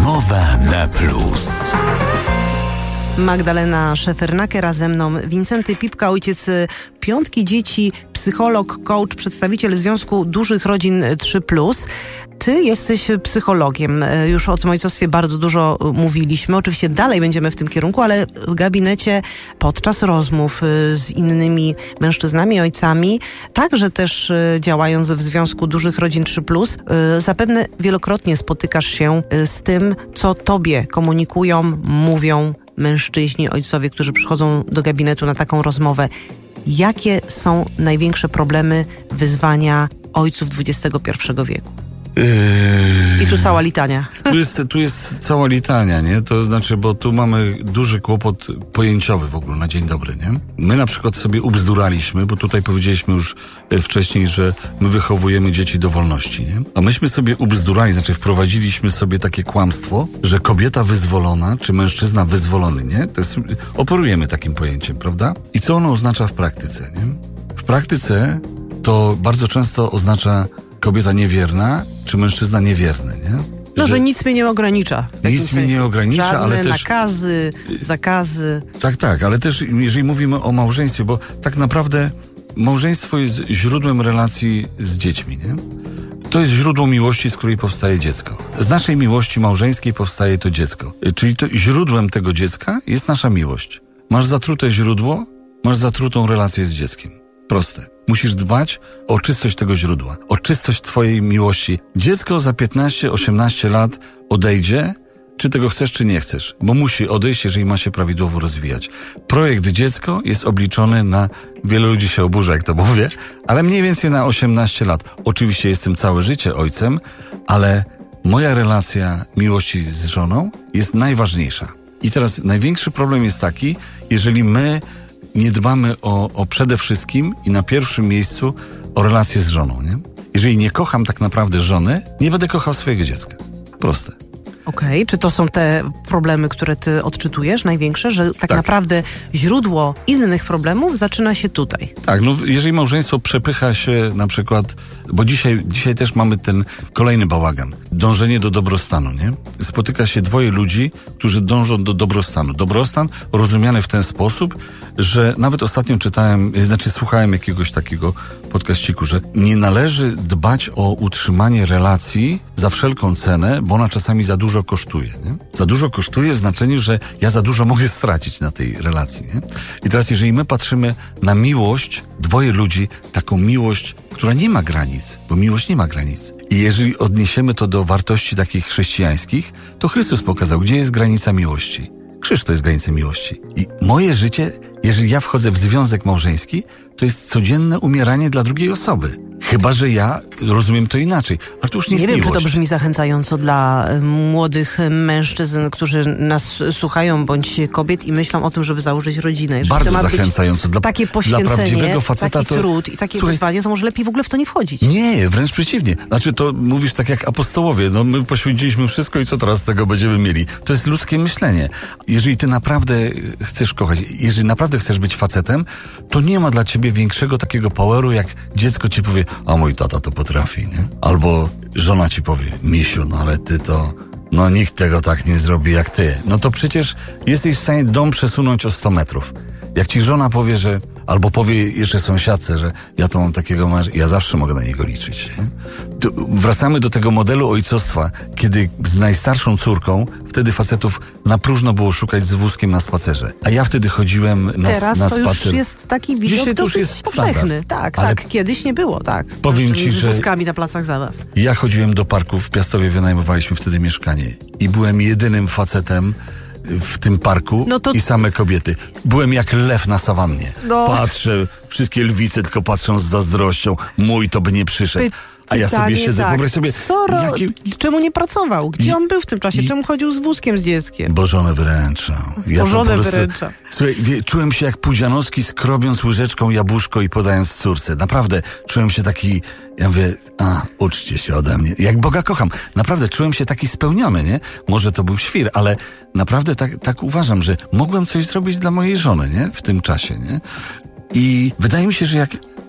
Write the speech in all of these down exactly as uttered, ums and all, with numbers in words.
Rozmowa na plus. Magdalena Szefernaker, a ze mną Wincenty Pipka, ojciec piątki dzieci, psycholog, coach, przedstawiciel Związku Dużych Rodzin trzy plus. Ty jesteś psychologiem. Już o tym ojcostwie bardzo dużo mówiliśmy. Oczywiście dalej będziemy w tym kierunku, ale w gabinecie podczas rozmów z innymi mężczyznami, ojcami, także też działając w Związku Dużych Rodzin trzy plus, zapewne wielokrotnie spotykasz się z tym, co tobie komunikują, mówią mężczyźni, ojcowie, którzy przychodzą do gabinetu na taką rozmowę. Jakie są największe problemy, wyzwania ojców dwudziestego pierwszego wieku? Yy... I tu cała litania. Tu jest, tu jest cała litania, nie? To znaczy, bo tu mamy duży kłopot pojęciowy w ogóle na dzień dobry, nie? My na przykład sobie ubzduraliśmy, bo tutaj powiedzieliśmy już wcześniej, że my wychowujemy dzieci do wolności, nie? A myśmy sobie ubzdurali, znaczy wprowadziliśmy sobie takie kłamstwo, że kobieta wyzwolona, czy mężczyzna wyzwolony, nie? To jest, operujemy takim pojęciem, prawda? I co ono oznacza w praktyce, nie? W praktyce to bardzo często oznacza kobieta niewierna, czy mężczyzna niewierny, nie? No, że, że nic mnie nie ogranicza. Nic mnie nie ogranicza, Żadne ale też... nakazy, zakazy. Tak, tak, ale też jeżeli mówimy o małżeństwie, bo tak naprawdę małżeństwo jest źródłem relacji z dziećmi, nie? To jest źródło miłości, z której powstaje dziecko. Z naszej miłości małżeńskiej powstaje to dziecko. Czyli to źródłem tego dziecka jest nasza miłość. Masz zatrute źródło, masz zatrutą relację z dzieckiem. Proste. Musisz dbać o czystość tego źródła, o czystość twojej miłości. Dziecko za piętnaście osiemnaście lat odejdzie, czy tego chcesz, czy nie chcesz, bo musi odejść, jeżeli ma się prawidłowo rozwijać. Projekt dziecko jest obliczony na, wielu ludzi się oburza, jak to mówię, ale mniej więcej na osiemnaście lat. Oczywiście jestem całe życie ojcem, ale moja relacja miłości z żoną jest najważniejsza. I teraz największy problem jest taki, jeżeli my nie dbamy o, o przede wszystkim i na pierwszym miejscu o relację z żoną, nie? Jeżeli nie kocham tak naprawdę żony, nie będę kochał swojego dziecka. Proste. Okej, okay. Czy to są te problemy, które ty odczytujesz, największe, że tak, tak naprawdę źródło innych problemów zaczyna się tutaj? Tak, no jeżeli małżeństwo przepycha się na przykład, bo dzisiaj, dzisiaj też mamy ten kolejny bałagan, dążenie do dobrostanu, nie? Spotyka się dwoje ludzi, którzy dążą do dobrostanu. Dobrostan rozumiany w ten sposób, że nawet ostatnio czytałem, znaczy słuchałem jakiegoś takiego podcaściku, że nie należy dbać o utrzymanie relacji za wszelką cenę, bo ona czasami za dużo kosztuje, nie? Za dużo kosztuje w znaczeniu, że ja za dużo mogę stracić na tej relacji, nie? I teraz jeżeli my patrzymy na miłość, dwoje ludzi, taką miłość, która nie ma granic, bo miłość nie ma granic. I jeżeli odniesiemy to do wartości takich chrześcijańskich, to Chrystus pokazał, gdzie jest granica miłości. Krzyż to jest granica miłości. I moje życie, jeżeli ja wchodzę w związek małżeński, to jest codzienne umieranie dla drugiej osoby. Chyba że ja rozumiem to inaczej. Ale to już nie, nie jest wiem, miłość. Czy to brzmi zachęcająco dla młodych mężczyzn, którzy nas słuchają, bądź kobiet i myślą o tym, żeby założyć rodzinę. Jeżeli Bardzo to ma zachęcająco. Być dla, takie poświęcenie, dla prawdziwego faceta taki to... trud i takie Słuchaj, wyzwanie, to może lepiej w ogóle w to nie wchodzić. Nie, wręcz przeciwnie. Znaczy to mówisz tak jak apostołowie. No my poświęciliśmy wszystko i co teraz z tego będziemy mieli? To jest ludzkie myślenie. Jeżeli ty naprawdę chcesz kochać, jeżeli naprawdę chcesz być facetem, to nie ma dla ciebie większego takiego poweru, jak dziecko ci powie, a mój tata to potrafi, nie? Albo żona ci powie, misiu, no ale ty to, no nikt tego tak nie zrobi jak ty. No to przecież jesteś w stanie dom przesunąć o sto metrów. Jak ci żona powie, że, albo powie jeszcze sąsiadce, że ja to mam takiego męża, ja zawsze mogę na niego liczyć. Nie? To wracamy do tego modelu ojcostwa, kiedy z najstarszą córką, wtedy facetów na próżno było szukać z wózkiem na spacerze. A ja wtedy chodziłem na, Teraz na to spacer. już jest taki widok Dzisiaj to już dosyć jest powszechny. Tak, Ale tak. Kiedyś nie było, tak. Powiem ci, z że wózkami na placach zabaw. Ja chodziłem do parku, w Piastowie wynajmowaliśmy wtedy mieszkanie i byłem jedynym facetem w tym parku no to... i same kobiety. Byłem jak lew na sawannie. No. Patrzę, wszystkie lwice tylko patrzą z zazdrością. Mój to by nie przyszedł. Py- A ja sobie siedzę, tak. wyobraź sobie... Co ro... jaki... Czemu nie pracował? Gdzie I... on był w tym czasie? I... Czemu chodził z wózkiem z dzieckiem? Bo żonę wyręczał. Ja Bo żonę prostu... wyręczał. Słuchaj, wie, czułem się jak Pudzianowski, skrobiąc łyżeczką jabłuszko i podając córce. Naprawdę, czułem się taki... Ja mówię, a, uczcie się ode mnie. Jak Boga kocham. Naprawdę, czułem się taki spełniony, nie? Może to był świr, ale naprawdę tak, tak uważam, że mogłem coś zrobić dla mojej żony, nie? W tym czasie, nie? I wydaje mi się, że jak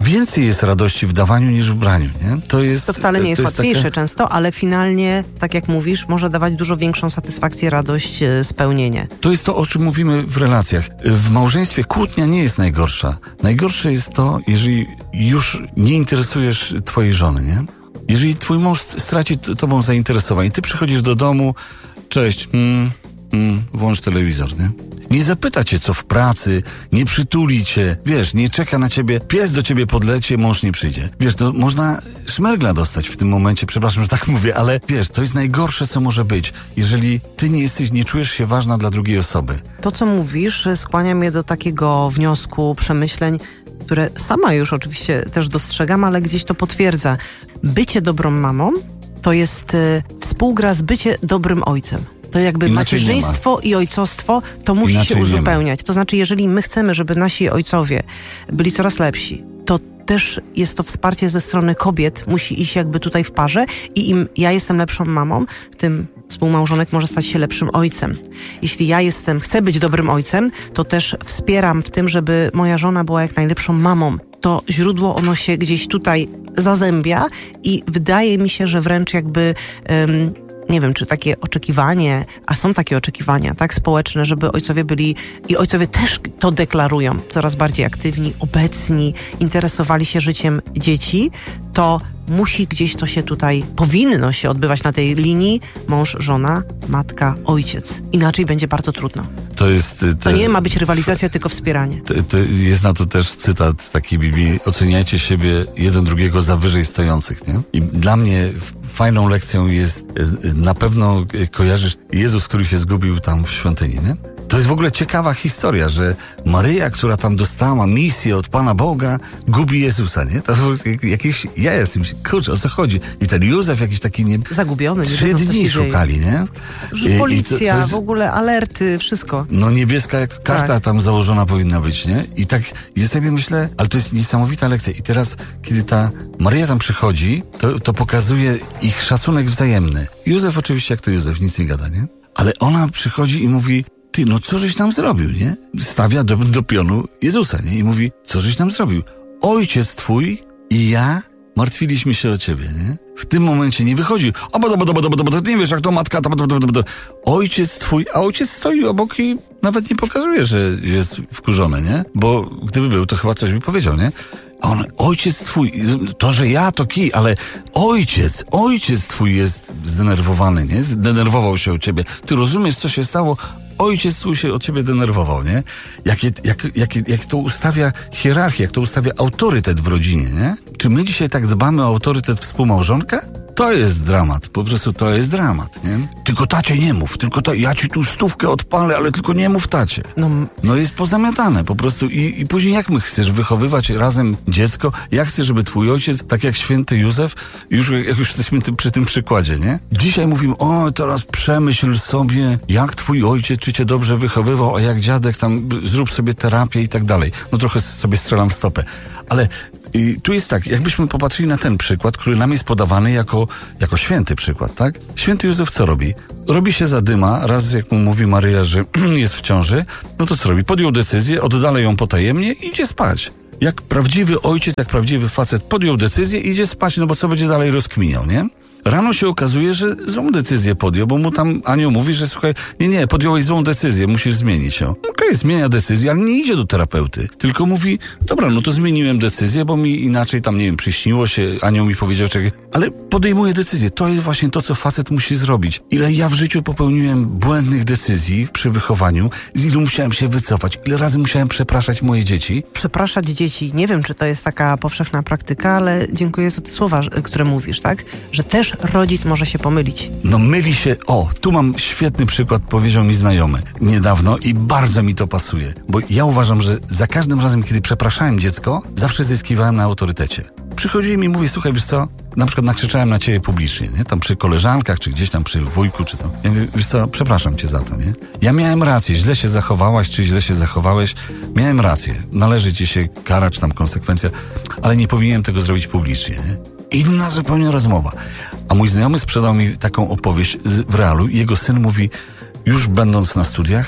więcej jest radości w dawaniu niż w braniu, nie? To jest... To wcale nie jest, to jest łatwiejsze taka... często, ale finalnie, tak jak mówisz, może dawać dużo większą satysfakcję, radość, spełnienie. To jest to, o czym mówimy w relacjach. W małżeństwie kłótnia nie jest najgorsza. Najgorsze jest to, jeżeli już nie interesujesz twojej żony, nie? Jeżeli twój mąż straci tobą zainteresowanie, ty przychodzisz do domu, cześć, mm, mm, włącz telewizor, nie? Nie zapyta cię, co w pracy, nie przytuli cię, wiesz, nie czeka na ciebie, pies do ciebie podlecie, mąż nie przyjdzie. Wiesz, to można szmergla dostać w tym momencie, przepraszam, że tak mówię, ale wiesz, to jest najgorsze, co może być, jeżeli ty nie jesteś, nie czujesz się ważna dla drugiej osoby. To, co mówisz, skłania mnie do takiego wniosku, przemyśleń, które sama już oczywiście też dostrzegam, ale gdzieś to potwierdza. Bycie dobrą mamą to jest y, współgra z bycie dobrym ojcem. To jakby Inaczej macierzyństwo i ojcostwo to musi Inaczej się uzupełniać. To znaczy, jeżeli my chcemy, żeby nasi ojcowie byli coraz lepsi, to też jest to wsparcie ze strony kobiet, musi iść jakby tutaj w parze i im ja jestem lepszą mamą, tym współmałżonek może stać się lepszym ojcem. Jeśli ja jestem, chcę być dobrym ojcem, to też wspieram w tym, żeby moja żona była jak najlepszą mamą. To źródło, ono się gdzieś tutaj zazębia i wydaje mi się, że wręcz jakby... Um, nie wiem, czy takie oczekiwanie, a są takie oczekiwania, tak, społeczne, żeby ojcowie byli, i ojcowie też to deklarują, coraz bardziej aktywni, obecni, interesowali się życiem dzieci, to musi gdzieś to się tutaj, powinno się odbywać na tej linii mąż, żona, matka, ojciec. Inaczej będzie bardzo trudno. To jest... Te, to nie ma być rywalizacja, tylko wspieranie. Te, te jest na to też cytat takiej Biblii, oceniajcie siebie jeden drugiego za wyżej stojących, nie? I dla mnie fajną lekcją jest, na pewno kojarzysz Jezus, który się zgubił tam w świątyni, nie? To jest w ogóle ciekawa historia, że Maryja, która tam dostała misję od Pana Boga, gubi Jezusa, nie? To jakieś, ja jestem, kurczę, o co chodzi? I ten Józef jakiś taki nie... Zagubiony. Trzy nie dni szukali, nie? I, Policja, i to, to jest, w ogóle alerty, wszystko. No niebieska karta tak. tam założona powinna być, nie? I tak, ja sobie myślę, ale to jest niesamowita lekcja. I teraz, kiedy ta Maryja tam przychodzi, to, to pokazuje ich szacunek wzajemny. Józef oczywiście, jak to Józef, nic nie gada, nie? Ale ona przychodzi i mówi, ty, no co żeś tam zrobił, nie? Stawia do, do pionu Jezusa, nie? I mówi, co żeś tam zrobił? Ojciec twój i ja martwiliśmy się o ciebie, nie? W tym momencie nie wychodzi, o, bo, bo, bo, bo, bo, bo, nie wiesz, jak to matka, to, bo, bo, bo, bo. Ojciec twój, a ojciec stoi obok i nawet nie pokazuje, że jest wkurzony, nie? Bo gdyby był, to chyba coś by powiedział, nie? A on, ojciec twój, to, że ja, to kij, ale ojciec, ojciec twój jest zdenerwowany, nie? Zdenerwował się o ciebie. Ty rozumiesz, co się stało? Ojciec twój się od ciebie denerwował, nie? Jakie, jak, jak, jak to ustawia hierarchię, jak to ustawia autorytet w rodzinie, nie? Czy my dzisiaj tak dbamy o autorytet współmałżonka? To jest dramat, po prostu to jest dramat, nie? Tylko tacie nie mów, tylko ta, ja ci tu stówkę odpalę, ale tylko nie mów tacie. No, no jest pozamiatane po prostu i, i później jak my chcesz wychowywać razem dziecko? Ja chcę, żeby twój ojciec, tak jak święty Józef, już jak już jesteśmy tym, przy tym przykładzie, nie? Dzisiaj mówimy, o teraz przemyśl sobie, jak twój ojciec, czy cię dobrze wychowywał, a jak dziadek tam, zrób sobie terapię i tak dalej. No trochę sobie strzelam w stopę, ale... I tu jest tak, jakbyśmy popatrzyli na ten przykład, który nam jest podawany jako, jako święty przykład, tak? Święty Józef co robi? Robi się zadyma, raz jak mu mówi Maryja, że jest w ciąży, no to co robi? Podjął decyzję, oddala ją potajemnie i idzie spać. Jak prawdziwy ojciec, jak prawdziwy facet podjął decyzję i idzie spać, no bo co będzie dalej rozkminiał, nie? Rano się okazuje, że złą decyzję podjął, bo mu tam anioł mówi, że słuchaj, nie, nie, podjąłeś złą decyzję, musisz zmienić ją. Okej, okay, zmienia decyzję, ale nie idzie do terapeuty, tylko mówi, dobra, no to zmieniłem decyzję, bo mi inaczej tam, nie wiem, przyśniło się, anioł mi powiedział, czekaj, ale podejmuję decyzję. To jest właśnie to, co facet musi zrobić. Ile ja w życiu popełniłem błędnych decyzji przy wychowaniu, z ilu musiałem się wycofać, ile razy musiałem przepraszać moje dzieci. Przepraszać dzieci, nie wiem, czy to jest taka powszechna praktyka, ale dziękuję za te słowa, które mówisz, tak? Że też rodzic może się pomylić. No myli się, o, tu mam świetny przykład, powiedział mi znajomy niedawno i bardzo mi to pasuje, bo ja uważam, że za każdym razem, kiedy przepraszałem dziecko, zawsze zyskiwałem na autorytecie. Przychodzili mi i mówi, słuchaj, wiesz co, na przykład nakrzyczałem na ciebie publicznie, nie? Tam przy koleżankach, czy gdzieś tam przy wujku, czy to. Ja mówię, wiesz co, przepraszam cię za to, nie? Ja miałem rację, źle się zachowałaś, czy źle się zachowałeś, miałem rację, należy ci się kara, czy tam konsekwencja, ale nie powinienem tego zrobić publicznie, nie? Inna zupełnie rozmowa. A mój znajomy sprzedał mi taką opowieść z, w realu i jego syn mówi, już będąc na studiach,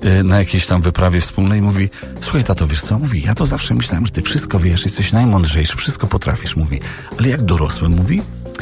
y, na jakiejś tam wyprawie wspólnej i mówi, słuchaj tato, wiesz co? Mówi, ja to zawsze myślałem, że ty wszystko wiesz, jesteś najmądrzejszy, wszystko potrafisz, mówi. Ale jak dorosłem, mówi,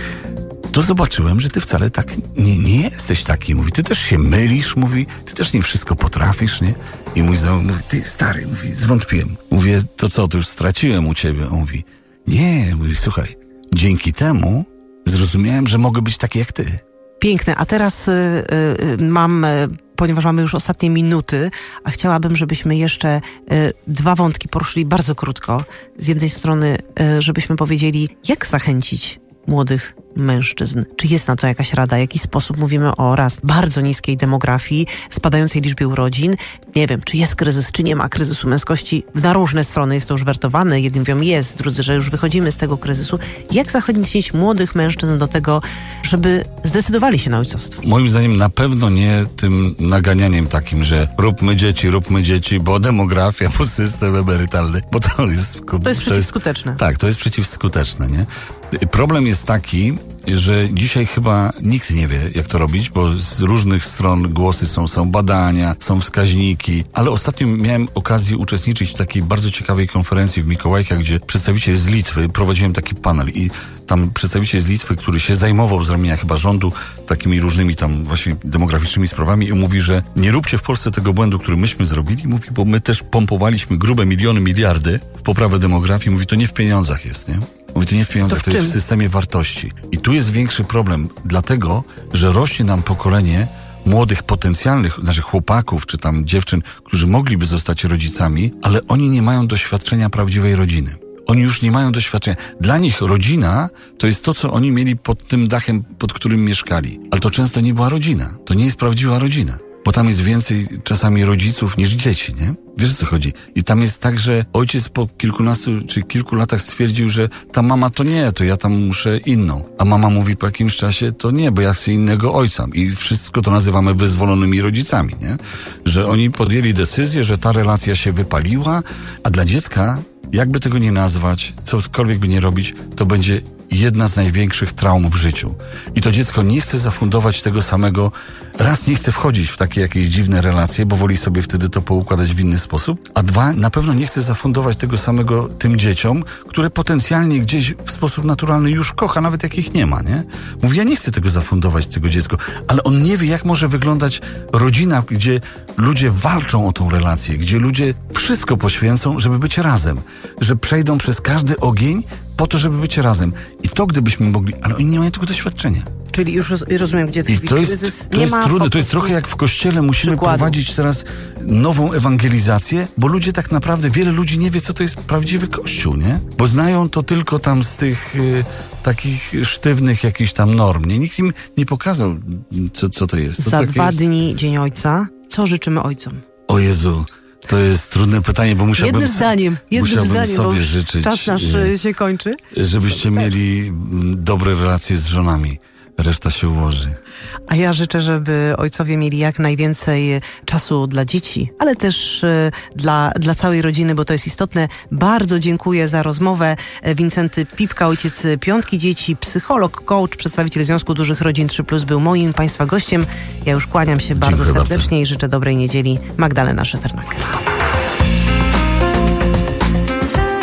to zobaczyłem, że ty wcale tak nie, nie jesteś taki. Mówi, ty też się mylisz, mówi, ty też nie wszystko potrafisz, nie? I mój znowu mówi, ty stary, mówi, zwątpiłem. Mówię, to co, to już straciłem u ciebie? On mówi, nie, mówi, słuchaj, dzięki temu zrozumiałem, że mogę być taki jak ty. Piękne. A teraz y, y, mam, y, ponieważ mamy już ostatnie minuty, a chciałabym, żebyśmy jeszcze y, dwa wątki poruszyli bardzo krótko. Z jednej strony, y, żebyśmy powiedzieli, jak zachęcić młodych mężczyzn. Czy jest na to jakaś rada? W jaki sposób mówimy o raz bardzo niskiej demografii, spadającej liczbie urodzin? Nie wiem, czy jest kryzys, czy nie ma kryzysu męskości. Na różne strony jest to już wertowane. Jedni mówią jest, drudzy, że już wychodzimy z tego kryzysu. Jak zachęcić młodych mężczyzn do tego, żeby zdecydowali się na ojcostwo? Moim zdaniem na pewno nie tym naganianiem takim, że róbmy dzieci, róbmy dzieci, bo demografia, bo system emerytalny, bo to jest... To jest przeciwskuteczne. Tak, to jest przeciwskuteczne, nie? Problem jest taki, że dzisiaj chyba nikt nie wie, jak to robić, bo z różnych stron głosy są, są badania, są wskaźniki, ale ostatnio miałem okazję uczestniczyć w takiej bardzo ciekawej konferencji w Mikołajkach, gdzie przedstawiciel z Litwy, prowadziłem taki panel i tam przedstawiciel z Litwy, który się zajmował z ramienia chyba rządu takimi różnymi tam właśnie demograficznymi sprawami i mówi, że nie róbcie w Polsce tego błędu, który myśmy zrobili, mówi, bo my też pompowaliśmy grube miliony, miliardy w poprawę demografii, mówi, to nie w pieniądzach jest, nie? Mówi, to nie w pieniądzach, to, w to jest w systemie wartości. I tu jest większy problem, dlatego, że rośnie nam pokolenie młodych, potencjalnych, naszych chłopaków, czy tam dziewczyn, którzy mogliby zostać rodzicami, ale oni nie mają doświadczenia prawdziwej rodziny. Oni już nie mają doświadczenia. Dla nich rodzina to jest to, co oni mieli pod tym dachem, pod którym mieszkali. Ale to często nie była rodzina. To nie jest prawdziwa rodzina. Bo tam jest więcej czasami rodziców niż dzieci, nie? Wiesz, o co chodzi? I tam jest tak, że ojciec po kilkunastu czy kilku latach stwierdził, że ta mama to nie, to ja tam muszę inną. A mama mówi po jakimś czasie, to nie, bo ja chcę innego ojca. I wszystko to nazywamy wyzwolonymi rodzicami, nie? Że oni podjęli decyzję, że ta relacja się wypaliła, a dla dziecka, jakby tego nie nazwać, cokolwiek by nie robić, to będzie jedna z największych traum w życiu. I to dziecko nie chce zafundować tego samego, raz nie chce wchodzić w takie jakieś dziwne relacje, bo woli sobie wtedy to poukładać w inny sposób, a dwa, na pewno nie chce zafundować tego samego tym dzieciom, które potencjalnie gdzieś w sposób naturalny już kocha, nawet jak ich nie ma, nie? Mówi, ja nie chcę tego zafundować, tego dziecko, ale on nie wie, jak może wyglądać rodzina, gdzie ludzie walczą o tą relację, gdzie ludzie wszystko poświęcą, żeby być razem, że przejdą przez każdy ogień po to, żeby być razem. I to gdybyśmy mogli, ale oni nie mają tego doświadczenia. Czyli już roz, rozumiem, gdzie tkwi I to jest, kryzys. to nie jest ma trudne, to jest trochę jak w kościele musimy przykładu. prowadzić teraz nową ewangelizację, bo ludzie tak naprawdę, wiele ludzi nie wie, co to jest prawdziwy kościół, nie? Bo znają to tylko tam z tych y, takich sztywnych jakichś tam norm, nie? Nikt im nie pokazał, co, co to jest. To Za tak dwa jest... dni Dzień Ojca. Co życzymy ojcom? O Jezu, to jest trudne pytanie, bo musiałbym, jednym zdaniem, jednym musiałbym zdaniem, bo sobie już życzyć, czas nasz y, się kończy. żebyście mieli mm, dobre relacje z żonami. Reszta się ułoży. A ja życzę, żeby ojcowie mieli jak najwięcej czasu dla dzieci, ale też y, dla, dla całej rodziny, bo to jest istotne. Bardzo dziękuję za rozmowę. Wincenty Pipka, ojciec piątki dzieci, psycholog, coach, przedstawiciel Związku Dużych Rodzin trzy plus był moim Państwa gościem. Ja już kłaniam się bardzo Dziękuję serdecznie bardzo. I życzę dobrej niedzieli. Magdalena Szefernaker.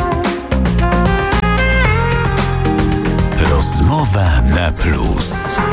Rozmowa na plus.